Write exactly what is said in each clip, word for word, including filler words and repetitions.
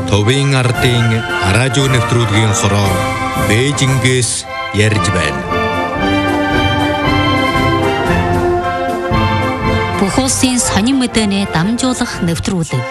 Товын ардын радио нэвтрүүлгийн хороор Бээжингээс ярьж байна. Бүх улсын сонин мэдээний дамжуулах нэвтрүүлэг.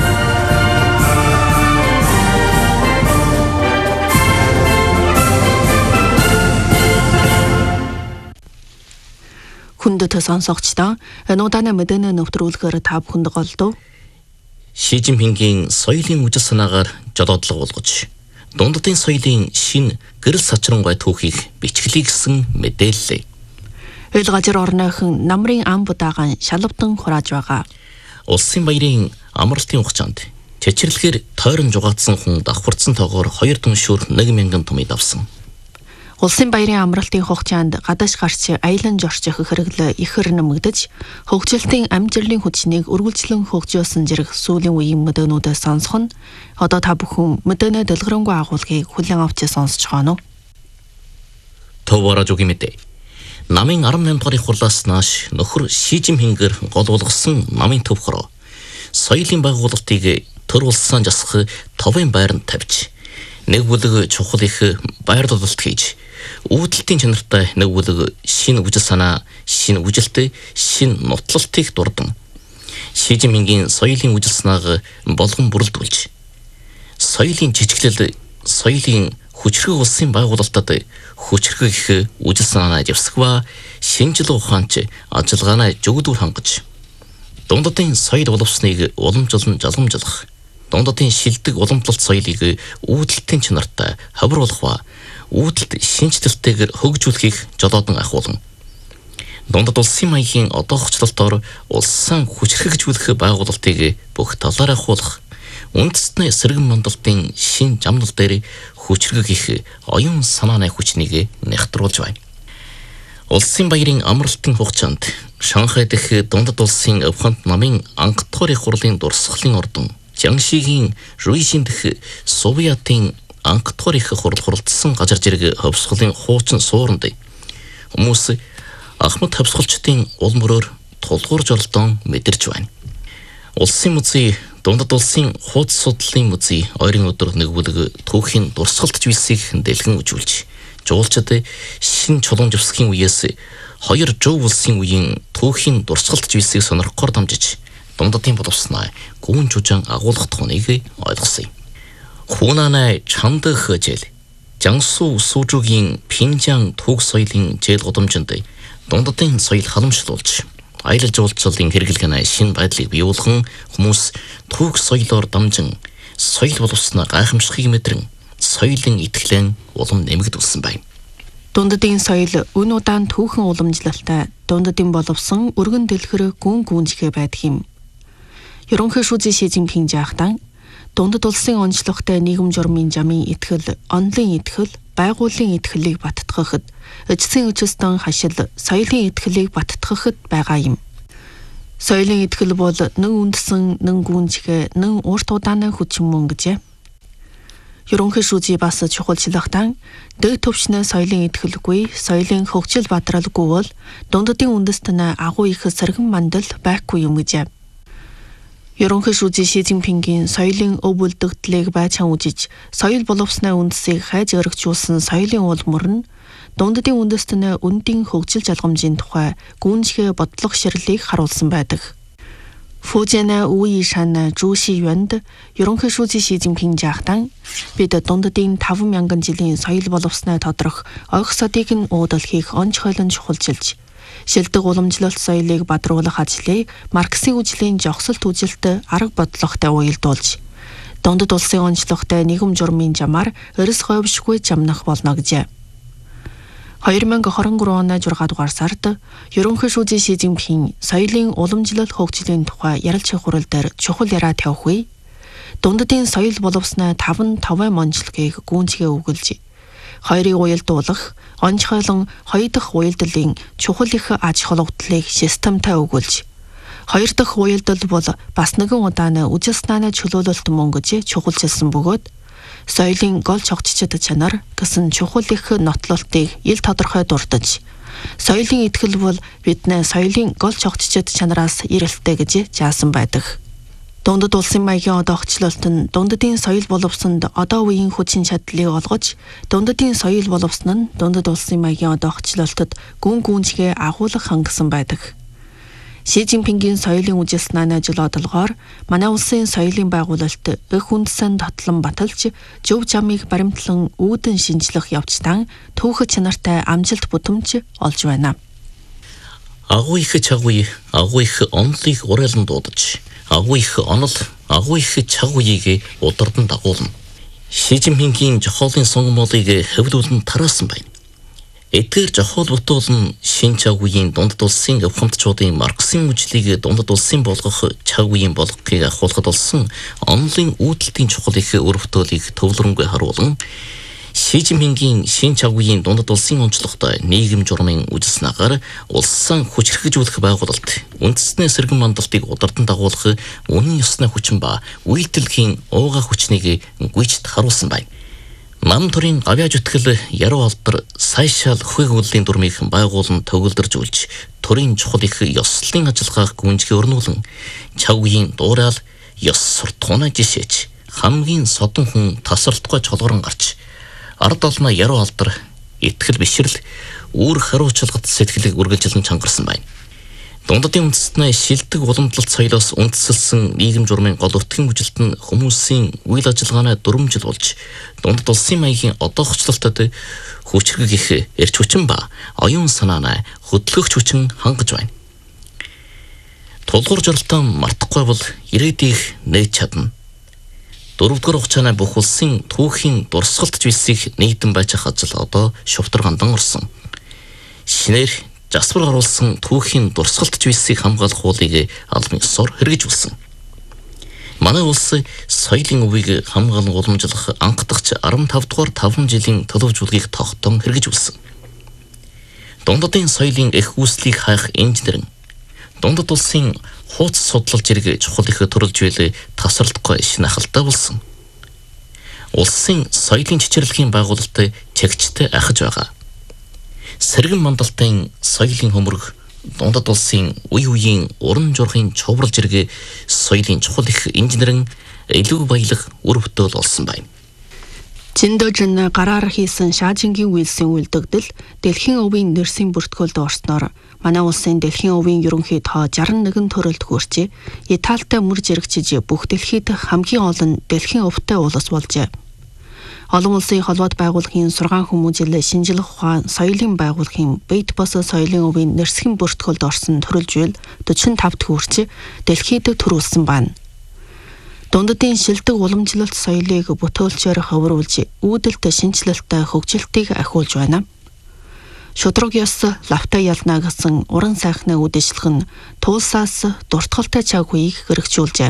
Хүндэт сонсогчдоо энэ удаагийн мэдээний нэвтрүүлгээр та бүхэнд голдов. Ши Жинпингийн соёлын үжил санаагаар жолоодлого болгож, дундадын соёлын шин гэрэл сачрангуй түүхийг бичгэлийг гисэн мэдээллээ. Эл газар орныхон намрын ам будаагаан шалавдан хурааж байгаа. Улсын баярын амралтын хугацаанд чичирлэхээр тойрон жугаацсан хүн давхарцсан тоогоор хоёр түншүүр нэг мянган томыг авсан. Улсын баярын амралтын хугацаанд гадаж гарч аялан жорчих хэрэглээ ихэр нэмэгдэж, хөгжилтийн амжилтын хүчнийг үргэлжлэн хөгжүүлсэн зэрэг сүүлийн үеийн мэдээнүүдээ сонсох нь одоо та бүхэн мэдээний дэлгэрэнгүй агуулгыг хүлээн авч сонсож байгаа нь. Товара жуги мэдээ. Намын арван наймдугаар хурлаас нааш нөхөр Ши Жинпингээр гол болгосон намын төв хороо соёлын байгуулалтыг төр улсaan засах товын байранд тавьж, нэг бүлэг чухал их байр додолт хийж, үүдэлтийн чанартай нэг бүлэг шинэ үжил санаа, шинэ үжилтэй, шинэ нотлолтыг дурдан Ши Жинпингийн соёлын үжил санааг болгон бүрэлдүүлж, соёлын жижиглэл, соёлын хүчрэг улсын байгуулалтад хүчрэг их үжил санаанаа явсгва шинжил ухаанч ажиллагаанаа жөгдүүр хангаж, дундадын соёл боловсныг уламжлан жалгамжлах, дундадын шилдэг уламжлалт соёлыг үүдэлтийн чанартай хавруулах ба үүдэлт шинжлэлтэйгээр хөгжүүлэхийг жолоодан ахуулан, дундад улсын маягийн одоохчлолтоор улсаа хүчрхэгжүүлэх байгуулалтыг бүх талаараа ахуулах, үндэстний сэргэн мандалтын шин жамнал дээр хүчрэг их оюун санааны хүчнийг нягтруулж байна. Улсын баярын амралтын хугацаанд Шанхай дэх дундад улсын Авхант намын анхдугаар хурлын дурсгалын ордон Жангшигийн Руишин дэх Совиатын анхдугаар их хурл хуралдсан газар зэрэг ховсголын хуучин сууранд хүмүүс Ахмад ховсголчдын ул мөрөөр тулгуур жолдон мэдэрч байна. Улсын музей, дундад улсын хуудас судлалын музей ойрын өдөр нэг бүлэг түүхийн дурсгалт живсийг дэлгэн үзүүлж, жуулчид шин чулуун живсгийн үеэс хоёр жуу улсын үеийн түүхийн дурсгалт живсийг сонирхохоор дамжиж, дундадын боловснаа гүн жужаан агуулгах тухныг ойлгосон юм. Хунанай чанд хөжил, Жансу Сужугийн Пинжан түүх соёлын жээл гудамжинд дундадын соёл халамжлуулж, аялал жуулчлалын хэрэглэгээ шинэ байдлыг биелүүлэн хүмүүс түүх соёлоор дамжин соёл боловсноо гайхамшигыг мэдрэн соёлын итгэлэн улам нэмэгдүүлсэн байна. Дундадын соёл үн удаан түүхэн уламжлалтай, дундадын боловсон өргөн дэлгэр гүн гүнжгэ байдаг юм. Ерөнхий шүүжийн Ши Жинпин жаахтан дундад улсын онцлогтой нийгэм журмын жамын итгэл, онлын итгэл, байгууллын итгэлийг баттгахад, эцсийн өчөстөн хашил соёлын итгэлийг баттгахад байгаа юм. Соёлын итгэл бол нэн үндсэн, нэн гүнжгэ, нэн урт удааны хүчин мөн гэжээ. Ерөнхий шүүжийн бас чухалчлахтан дэг төвчнээ соёлын итгэлгүй, соёлын хөгжил бадралгүй бол дундадын үндэстэн агуу их сэргэн мандал байхгүй юм гэжээ. Ерөнхий шүүжийн Ши Жинпингийн соёлын өв бүлдэгдлийг байцаан үжиж, соёл боловсны үндэсийг хайж өргөжүүлсэн соёлын улмөр нь дундадын үндэстэн үндийн хөгжил жалгамжийн тухай гүнжгэ бодлого ширлийг харуулсан байдаг. Фужэнэ Уишан Жуши Юэнд ерөнхий шүүжийн Ши Жинпин жаахтан бид дундадын таван мянган жилийн соёл боловсны тодрох ойгсодыг нь уудал хийх онц хойлон чухалчилж, шилдэг уламжлалт соёлыг бадруулах ажлыг Марксийн үжлийн жогсолт үжилт арга бодлоготой уялдуулж, дундад улсын онцлогтой нийгэм журмын жамаар эрс хойвшгүй жамнах болно гэжээ. хоёр мянга хорин гурван оны жургаа дугаар сард ерөнхий шүүжийн Ши Жинпин соёлын уламжлалт хөгжлийн тухай ярилцах хурал дээр чухал яриа тавих үе, дундадын соёл боловсны таван таван онцлогийг гүнзгий өгүүлж, хоёрыг уялдуулах, онц хойлон хоёр дахь уялдлын чухал их аж холбогдлыг системтай өгүүлж, хоёр дахь уялдал бол бас нэгэн удааны үжил санааны чөлөөлөлт мөн гэж чухалчилсан бөгөөд, соёлын гол чогцчид чанар гэсэн чухал их нотлолтыг ил тодорхой дурдж, соёлын итгэл бол бидний соёлын гол чогцчид чанараас ирэлттэй гэж заасан байдаг. Дундад улсын маягийн одоогчлолт нь дундадын соёл боловсронд одоо үеийн хүчин чадлыг олгож, дундадын соёл боловсон нь дундад улсын маягийн одоогчлолтод гүн гүнзгий агуулгах хангасан байдаг. Ши Цзиньпингийн соёлын үжил санааны ажил одолгоор манай улсын соёлын байгуулалт эх үндсэн татлан баталж, зөв замыг баримтлан үүдэн шинжлэх явцдаа түүх чанартай амжилт бүтэмж олж байна. Агуу их чагуй, агуу их онлыг урайлан дуудаж, агуу их онол, агуу их чагуйг удирдан дагуулна. Ши Цзиньпингийн жохолын сонгомолыг хөвлүүлэн тараасан байна. Эдгээр жохол бутуул нь шин чагуйн дундад улсын авхамтчуудын Марксийн үжлийг дундад улсын болгох чагуйн болгохыг ахуулахад болсон онлын үүдэлтийн чухал их өр бүтээлийг төвлөрөнгөө харуулan Ши Цзиньпингийн шин чагуйн дундад улсын онцлогтой нийгэм журмын үжилснээр улссан хүч хэрэгжүүлэх байгуулалт үндэснээ сэргэн мандалтыг удирдан дагуулах үнэн ёсны хүчин ба үйлдэлхийн ууга хүчнийг гүйцэд харуулсан байна. Нам төрийн авяаж үтгэл яруу алдар сайшаал хөөгүүллийн дүрмийг байгуулан төгөлдөржүүлж төрийн чухал их ёслолын ажиллагааг гүнзгий өрнүүлэн чагуйн дуурал ёс суртахууна жишээч хамгийн содон хүн тасралтгүй чолгорон гарч ард олно яруу алдар итгэл бишрэл үүр хариуцлагат сэтгэлийг үргэлжлэн чангарсан байна. Дундадын үндэстний шилдэг уламжлалт соёлоос үндэслэлсэн нийгэм журмын гол өтгөн хүжилт нь хүмүүсийн үйл ажиллагаанаа дүрм жил болж дундад улсын маягийн одоогчлолтод хүч хэрэг их эрч хүчин ба оюун санаанаа хөдөлгөгч хүчин хангаж байна. Тулгуур журалтаа мартахгүй бол ирээдүйг нээж чадна. Дөрөвдүгээр хугацааны бүх улсын түүхийн дурсгалт зүйлсийг нийтэн байж хажил одоо шувтаргандан орсон. Шинээр жасвар оруулсан түүхийн дурсгалт зүйлсийг хамгаалах уулыг албан ёсоор хэрэгжүүлсэн. Манай улс соёлын өвийг хамгаалан уламжлах анхдагч арван тав дугаар таван жилийн төлөвжүүлгийг тогтоон хэрэгжүүлсэн. Дундадын соёлын эх үүслийг хаах инженерэн дундад улсын хууц судлалж иргэ чухал их төрөлжвөл тасралтгүй шинэ ахалтай болсон. Улсын соёлын чичирлэгийн байгуулалт чагчтай ахиж байгаа. Сэргэн мандалтын соёлын хөмөрг дундад улсын үе үеийн уран журхын чувралж иргэ соёлын чухал их инженерэн илүү баялаг үр бүтээл олсон байна. Чиндожин гараар хийсэн Шаажингийн үйлсийн үйлдэгдэл дэлхийн өвийн нэрсийн бүртгүүлд орсноор манай улсын дэлхийн өвийн ерөнхий тоо шестьдесят one төрөлд хүрчээ. Италитай мөр зэрэгчиж бүх дэлхийд хамгийн олон дэлхийн өвтэй улс болжээ. Олон улсын холбоот байгууллагын сургаан хүмүүжил шинжилгээ ухаан соёлын байгууллагын Бэйт бос соёлын өвийн нэрсгийн бүртгүүлд орсон төрөлжүүл forty-five дахь хүрчээ дэлхийд төрүүлсэн байна. Дундадын шилдэг уламжлалт соёлыг бүтөөлчээр хөврүүлж үүдэлт шинжилэлтэй хөгжилтийг ахиулж байна. Шудраг ёс лавтай ялна гэсэн уран сайхны үдэшлэх нь туулсаас дуртгалтай чагуйг хэрэгжүүлжээ.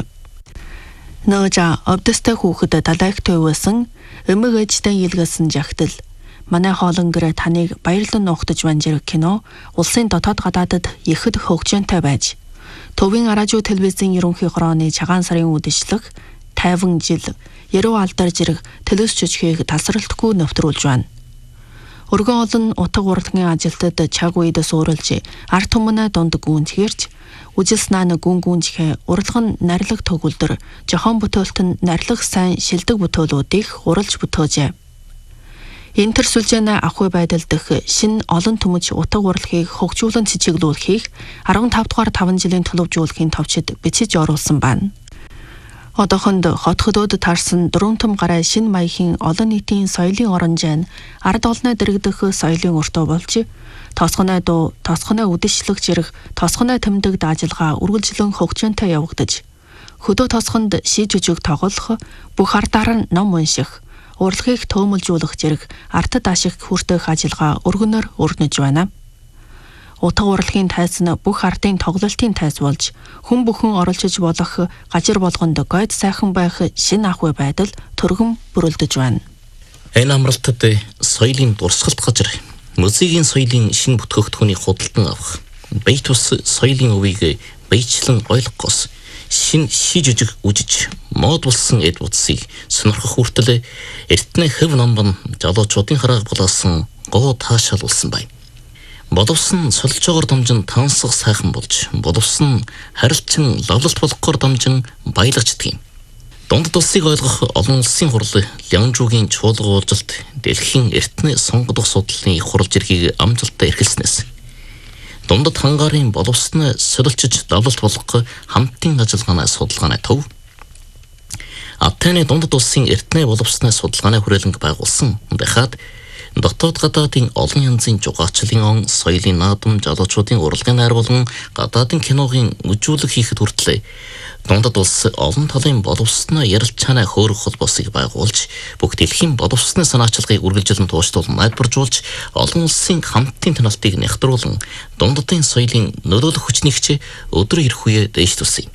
Нөөж обдостой хүүхэд далайгтай байсан эмэг ээжтэй илгээсэн жагтал манай хоолон гэрэ таныг баярлан нуугдаж байна зэрэг кино улсын дотоод гадаадад ихэд хөгжөөнтэй байж Төвийн радио телевизийн ерөнхий хорооны цагаан сарын үдэшлэх fifty жил яруу алдар зэрэг телевиз жүжигийг тасралтгүй нэвтрүүлж байна. Өргөн олон утга урлагийн ажилтад чаг үед суурилж арт түмнэ дунд гүнзгэрч үжил санааны гүн гүнзхэ урлаг нь нарилаг төгөлдөр жохон бүтөөлт нь нарилаг сайн шилдэг бүтөөлүүдийг уралж бүтөөжээ. Энэ төр сүлжээний ахуй байдал дэх шин олон төмөж утга урлагийг хөгжүүлэн цэцэглүүлэхийг fifty-five дугаар таван жилийн төлөвжүүлэхийн товчид бичиж оруулсан байна. Одоохонд хот хөдөөд таарсан дөрвөн том гараа шин маягийн олон нийтийн соёлын оронжайн ард олноо дэрэгдэх соёлын өртөө болж тосгоной дуу, тосгоной үдэшлэх зэрэг тосгоной тэмдэгд ажиллагаа үргэлжлэн хөгжөөнтэй явагдаж хөдөө тосгонд ши жүжиг тоглох, бүх ардаар нь ном унших, урлагийг төөмөлжүүлэх зэрэг артад ашиг хүртэх ажиллагаа өргөнөөр өрнөж байна. Утга урлагийн тайз нь бүх ардын тоглолтын тайз болж хүн бүхэн оролцож болох гажир болгонд гойд сайхан байх шинэ ахуй байдал төргөн бүрэлдэж байна. Энэ амралтад соёлын дурсгалт газар музейгийн соёлын шинэ бүтгэгдэхүүнийг худалдан авах, Бэйт бос соёлын өвийг бэйчлэн ойлгохоос шин ши жүжиг үжиж мод болсон эд утсыг сонирхох хүртэл эртний хэв намбан жалуучуудын харааг булаасан гоо таашаал болсон байна. Боловсон солилцоогоор дамжин тансах сайхан болж, боловсон харилцан лавлалт болохгүйгээр дамжин баялагчдаг юм. Дундад улсыг ойлгох олон улсын хурал Лянжуугийн чуулга уулзалт дэлхийн эртний сонгогдох судлалын их хуралж ирхийг амжилттай эрхэлснээс дундад хангаарын боловсны солилцож лавлалт болгох хамтын ажиллагааны судалгааны төв Атены дундад улсын эртний боловсны судалгааны хүрээлэнг байгуулсан дахиад дотоод гадаадын олон янзын жугаачлалын он соёлын наадам залуучуудын урлагийн найр болон гадаадын киногийн үжүүлэг хийхэд хүртлээ дундад улс олон талын боловсны ярилцааны хөөрөх холбоосыг байгуулж бүх дэлхийн боловсны санаачлагыг үргэлжлэн тууштуулан найдваржуулж олон улсын хамтын таналтыг нэвтрүүлэн дундадын соёлын нөлөөлөх хүчнийгч өдөр ирэх үе дэвштүүлсэн.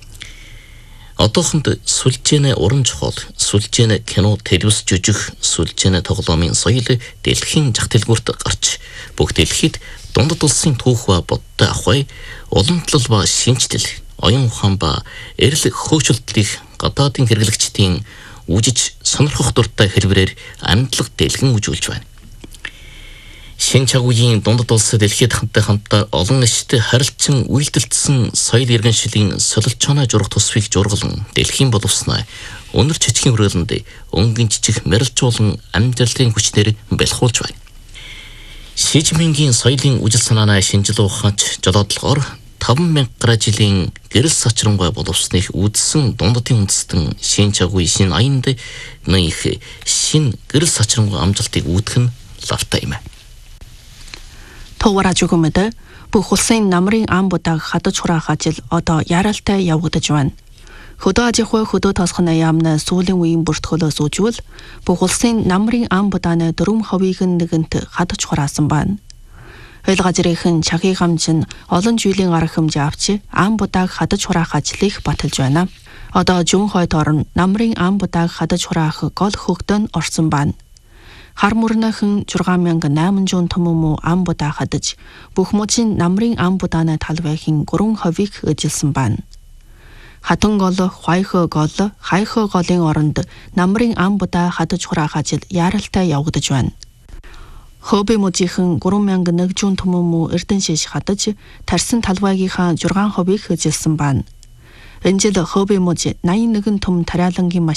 Одоохонд сүлжээний уран зохиол, сүлжээний кино, телевиз жүжиг, сүлжээний тоглоомын соёл дэлхийн зах дэлгүүрт гарч бүх дэлхийд дундад улсын түүх ба бодтой ахуй, уламжлал ба шинжлэл, оюун ухаан ба эрэл хөөцөлдлийг гадаадын хэрэглэгчдийн үжиж сонирхох дуртай хэлбэрээр амьдлаг дэлгэн үжүүлж байна. Шинэ чагуугийн дундад улс дэлхийд хамтдаа хамтдаа олон эштэй харилцан үйлдэлтсэн соёл иргэншилийн солилцооны журах тусвыг жургалан дэлхийн боловсноо өнөр чичгийн хүрээлэнд өнгөн жижиг мэрэлжуулан амьдралын хүчнэр бэлхуулж байна. Ши Жинпингийн соёлын үжил санааны шинжил ухаанч жолоодлогоор таван мянга гаруй жилийн гэрэл сачрангуй боловсныг үүдсэн дундадын үндэстэн шинэ чагуугийн шинэ аянд нэг шинэ гэрэл сачрангуй амжилтыг үүдэх нь лавтай юм. Товара жугумэд бүх улсын намрын ам будааг хадаж хураах ажил одоо яралтай явагдаж байна. Хөдөө аж ахуй хөдөө тосгоны яамны сүүлийн үеийн бүртгөлөөс үжвэл бүх улсын намрын ам будааны дөрвөн хувийг нэгэнт хадаж хураасан байна. Ойл газрынхан чагийн хамчин олон жилийн арга хэмжээ авч ам будааг хадаж хураах ажлыг баталж байна. Одоо жун хойд орн намрын ам будааг хадаж хураах гол хөгтөн орсон байна. Хар мөрнөхэн зургаан мянга найман зуун томом ам будаа хадаж бүх мужийн намрын ам будааны талбайхын гурван хувийг эжилсэн байна. Хатан гол, хойхо гол, хайхо голын оронд намрын ам будаа хадаж хураах ажил яралтай явагдаж байна. Хобби мужийнхан гурван мянга нэг зуун томом эрдэн шиш хадаж тарсан талбайгийнхаа зургаан хувийг эжилсэн байна. Энэ жил хобби мужи найман нэгэн том тариалангийн